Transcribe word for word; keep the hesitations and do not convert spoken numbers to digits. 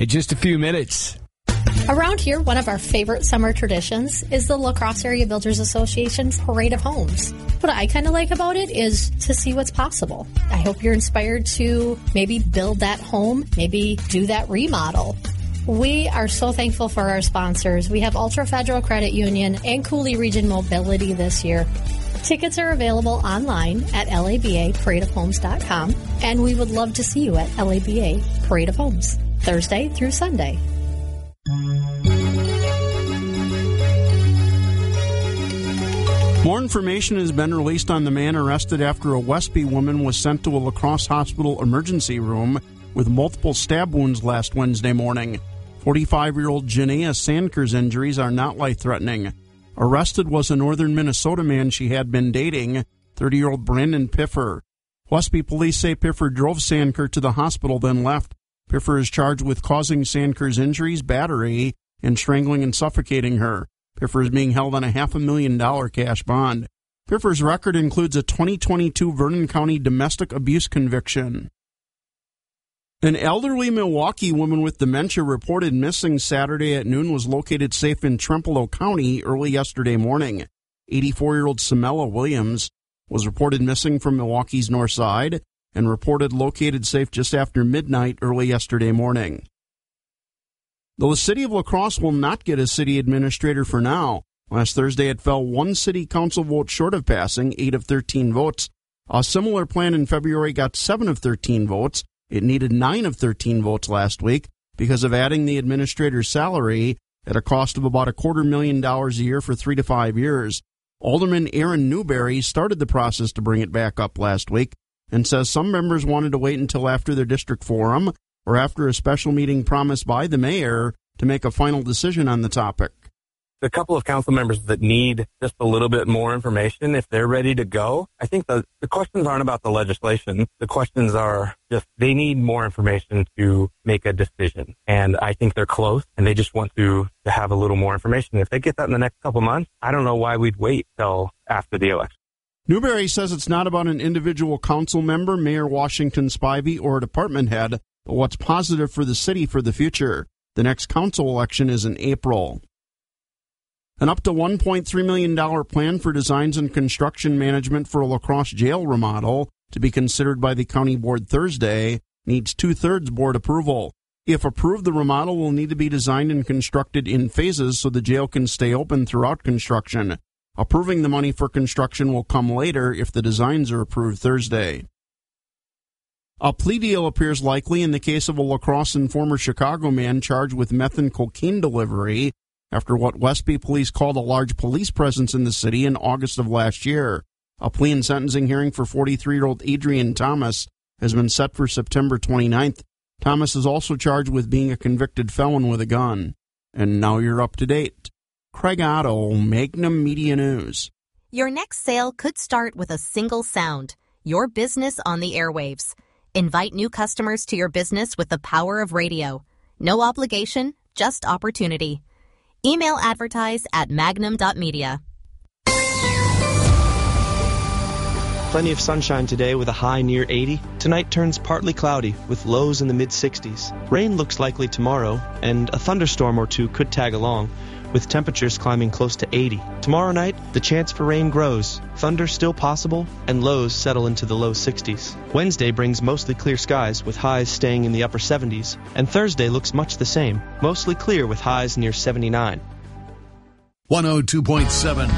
in just a few minutes. Around here, one of our favorite summer traditions is the La Crosse Area Builders Association's Parade of Homes. What I kind of like about it is to see what's possible. I hope you're inspired to maybe build that home, maybe do that remodel. We are so thankful for our sponsors. We have Ultra Federal Credit Union and Cooley Region Mobility this year. Tickets are available online at L A B A parade of homes dot com, and we would love to see you at L A B A Parade of Homes, Thursday through Sunday. More information has been released on the man arrested after a Westby woman was sent to a La Crosse Hospital emergency room with multiple stab wounds last Wednesday morning. forty-five-year-old Janaea Sandker's injuries are not life-threatening. Arrested was a northern Minnesota man she had been dating, thirty-year-old Brandon Piffer. Westby police say Piffer drove Sandker to the hospital, then left. Piffer is charged with causing Sandker's injuries, battery, and strangling and suffocating her. Piffer is being held on a half a million dollar cash bond. Piffer's record includes a twenty twenty-two Vernon County domestic abuse conviction. An elderly Milwaukee woman with dementia reported missing Saturday at noon was located safe in Trempealeau County early yesterday morning. eighty-four-year-old Samela Williams was reported missing from Milwaukee's north side and reported located safe just after midnight early yesterday morning. The city of La Crosse will not get a city administrator for now. Last Thursday, it fell one city council vote short of passing, eight of thirteen votes. A similar plan in February got seven of thirteen votes. It needed nine of thirteen votes last week because of adding the administrator's salary at a cost of about a quarter million dollars a year for three to five years. Alderman Aaron Newberry started the process to bring it back up last week and says some members wanted to wait until after their district forum or after a special meeting promised by the mayor to make a final decision on the topic. A couple of council members that need just a little bit more information, if they're ready to go, I think the, the questions aren't about the legislation. The questions are just they need more information to make a decision. And I think they're close, and they just want to, to have a little more information. If they get that in the next couple months, I don't know why we'd wait till after the election. Newberry says it's not about an individual council member, Mayor Washington Spivey, or a department head, but what's positive for the city for the future. The next council election is in April. An up to one point three million dollars plan for designs and construction management for a La Crosse jail remodel to be considered by the county board Thursday needs two-thirds board approval. If approved, the remodel will need to be designed and constructed in phases so the jail can stay open throughout construction. Approving the money for construction will come later if the designs are approved Thursday. A plea deal appears likely in the case of a La Crosse and former Chicago man charged with meth and cocaine delivery after what Westby police called a large police presence in the city in August of last year. A plea and sentencing hearing for forty-three-year-old Adrian Thomas has been set for September twenty-ninth. Thomas is also charged with being a convicted felon with a gun. And now you're up to date. Craig Otto, Magnum Media News. Your next sale could start with a single sound. Your business on the airwaves. Invite new customers to your business with the power of radio. No obligation, just opportunity. Email advertise at magnum dot media. Plenty of sunshine today with a high near eighty. Tonight turns partly cloudy with lows in the mid-sixties. Rain looks likely tomorrow, and a thunderstorm or two could tag along, with temperatures climbing close to eighty. Tomorrow night, the chance for rain grows, thunder still possible, and lows settle into the low sixties. Wednesday brings mostly clear skies with highs staying in the upper seventies, and Thursday looks much the same, mostly clear with highs near seventy-nine. one oh two point seven